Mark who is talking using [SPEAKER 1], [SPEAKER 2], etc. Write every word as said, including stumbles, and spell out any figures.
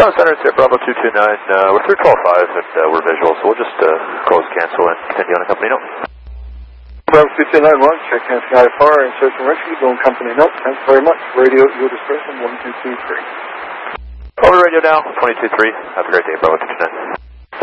[SPEAKER 1] Town Center, it's at Bravo two two nine. Uh, we're through twelve five and uh, we're visual, so we'll just uh, close, cancel, and continue on a company note.
[SPEAKER 2] Bravo two two nine, launch, check and sky far, and search and rescue, going company note. Thanks very much. Radio, your dispersion, one two two three.
[SPEAKER 1] Over radio now, twenty-two three. Have a great day, Bravo two two nine.